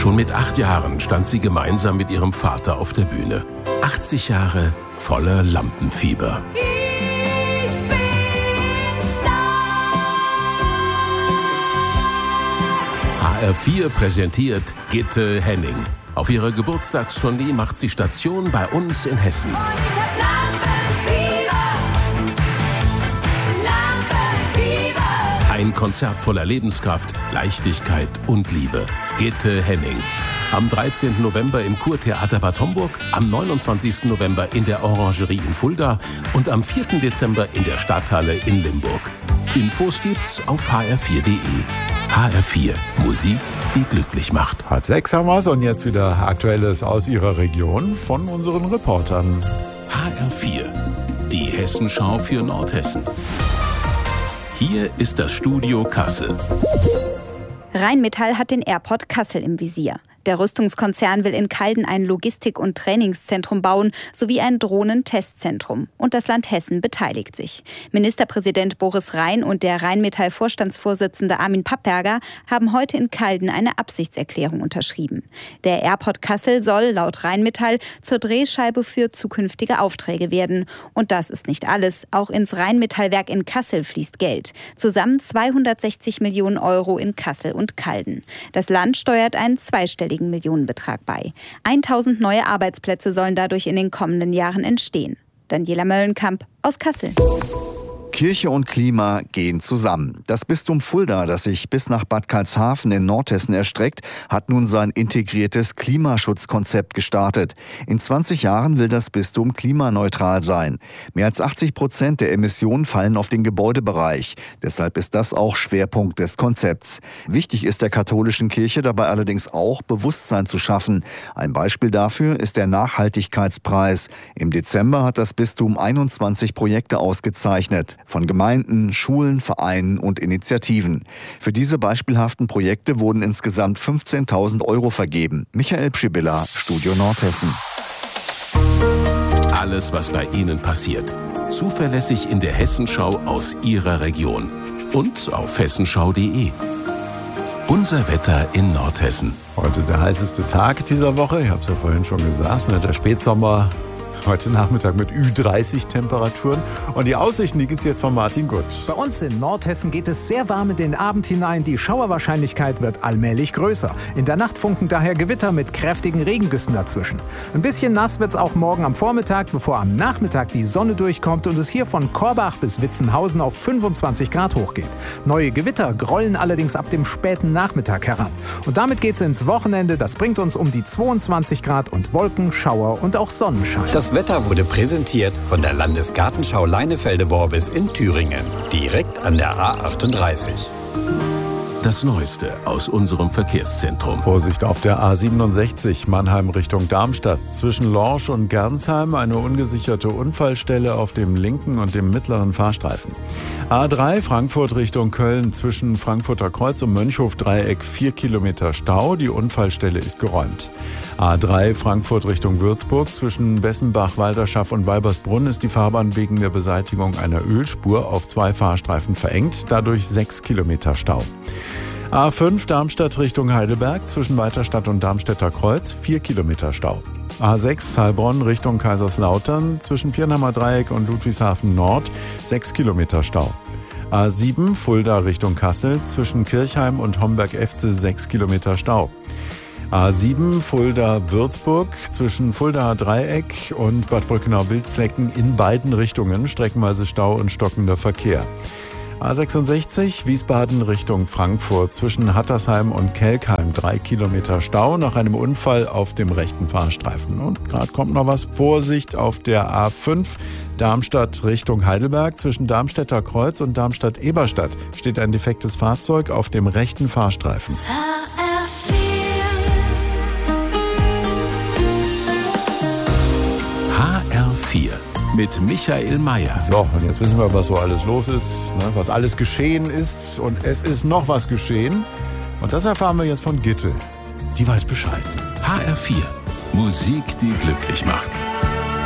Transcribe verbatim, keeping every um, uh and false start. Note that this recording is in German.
Schon mit acht Jahren stand sie gemeinsam mit ihrem Vater auf der Bühne. achtzig Jahre voller Lampenfieber. Ich bin stark. H R vier präsentiert Gitte Henning. Auf ihrer Geburtstagstournee macht sie Station bei uns in Hessen. Und ich hab Lampenfieber. Lampenfieber. Ein Konzert voller Lebenskraft, Leichtigkeit und Liebe. Gitte Henning. Am dreizehnten November im Kurtheater Bad Homburg, am neunundzwanzigsten November in der Orangerie in Fulda und am vierten Dezember in der Stadthalle in Limburg. Infos gibt's auf h r vier punkt de. H R vier. Musik, die glücklich macht. Halb sechs haben wir's und jetzt wieder Aktuelles aus Ihrer Region von unseren Reportern. H R vier. Die Hessenschau für Nordhessen. Hier ist das Studio Kassel. Rheinmetall hat den Airport Kassel im Visier. Der Rüstungskonzern will in Calden ein Logistik- und Trainingszentrum bauen, sowie ein Drohnentestzentrum. Und das Land Hessen beteiligt sich. Ministerpräsident Boris Rhein und der Rheinmetall-Vorstandsvorsitzende Armin Papperger haben heute in Calden eine Absichtserklärung unterschrieben. Der Airport Kassel soll laut Rheinmetall zur Drehscheibe für zukünftige Aufträge werden. Und das ist nicht alles. Auch ins Rheinmetallwerk in Kassel fließt Geld. Zusammen zweihundertsechzig Millionen Euro in Kassel und Calden. Das Land steuert einen zweistelligen Millionenbetrag bei. tausend neue Arbeitsplätze sollen dadurch in den kommenden Jahren entstehen. Daniela Möllenkamp aus Kassel. Kirche und Klima gehen zusammen. Das Bistum Fulda, das sich bis nach Bad Karlshafen in Nordhessen erstreckt, hat nun sein integriertes Klimaschutzkonzept gestartet. In zwanzig Jahren will das Bistum klimaneutral sein. Mehr als achtzig Prozent der Emissionen fallen auf den Gebäudebereich. Deshalb ist das auch Schwerpunkt des Konzepts. Wichtig ist der katholischen Kirche dabei allerdings auch, Bewusstsein zu schaffen. Ein Beispiel dafür ist der Nachhaltigkeitspreis. Im Dezember hat das Bistum einundzwanzig Projekte ausgezeichnet. Von Gemeinden, Schulen, Vereinen und Initiativen. Für diese beispielhaften Projekte wurden insgesamt fünfzehntausend Euro vergeben. Michael Pschibilla, Studio Nordhessen. Alles, was bei Ihnen passiert. Zuverlässig in der Hessenschau aus Ihrer Region. Und auf hessenschau punkt de. Unser Wetter in Nordhessen. Heute der heißeste Tag dieser Woche. Ich habe es ja vorhin schon gesagt, ne, der Spätsommer. Heute Nachmittag mit Ü dreißig Temperaturen. Und die Aussichten, die gibt es jetzt von Martin Gutt. Bei uns in Nordhessen geht es sehr warm in den Abend hinein. Die Schauerwahrscheinlichkeit wird allmählich größer. In der Nacht funken daher Gewitter mit kräftigen Regengüssen dazwischen. Ein bisschen nass wird es auch morgen am Vormittag, bevor am Nachmittag die Sonne durchkommt und es hier von Korbach bis Witzenhausen auf fünfundzwanzig Grad hochgeht. Neue Gewitter grollen allerdings ab dem späten Nachmittag heran. Und damit geht es ins Wochenende. Das bringt uns um die zweiundzwanzig Grad und Wolken, Schauer und auch Sonnenschein. Das Wetter wurde präsentiert von der Landesgartenschau Leinefelde-Worbis in Thüringen, direkt an der A achtunddreißig. Das Neueste aus unserem Verkehrszentrum. Vorsicht auf der A siebenundsechzig Mannheim Richtung Darmstadt. Zwischen Lorsch und Gernsheim eine ungesicherte Unfallstelle auf dem linken und dem mittleren Fahrstreifen. A drei Frankfurt Richtung Köln zwischen Frankfurter Kreuz und Mönchhof-Dreieck vier Kilometer Stau. Die Unfallstelle ist geräumt. A drei Frankfurt Richtung Würzburg zwischen Bessenbach, Walderschaff und Weibersbrunn ist die Fahrbahn wegen der Beseitigung einer Ölspur auf zwei Fahrstreifen verengt. Dadurch sechs Kilometer Stau. A fünf Darmstadt Richtung Heidelberg zwischen Weiterstadt und Darmstädter Kreuz vier Kilometer Stau. A sechs Heilbronn Richtung Kaiserslautern zwischen Viernheimer Dreieck und Ludwigshafen Nord sechs Kilometer Stau. A sieben Fulda Richtung Kassel zwischen Kirchheim und Homberg-Efze sechs Kilometer Stau. A sieben Fulda-Würzburg zwischen Fuldaer Dreieck und Bad Brückenau-Wildflecken in beiden Richtungen streckenweise Stau und stockender Verkehr. A sechsundsechzig Wiesbaden Richtung Frankfurt zwischen Hattersheim und Kelkheim drei Kilometer Stau nach einem Unfall auf dem rechten Fahrstreifen. Und gerade kommt noch was. Vorsicht auf der A fünf Darmstadt Richtung Heidelberg zwischen Darmstädter Kreuz und Darmstadt-Eberstadt steht ein defektes Fahrzeug auf dem rechten Fahrstreifen. H R vier mit Michael Mayer. So, und jetzt wissen wir, was so alles los ist, ne, was alles geschehen ist. Und es ist noch was geschehen. Und das erfahren wir jetzt von Gitte. Die weiß Bescheid. H R vier. Musik, die glücklich macht.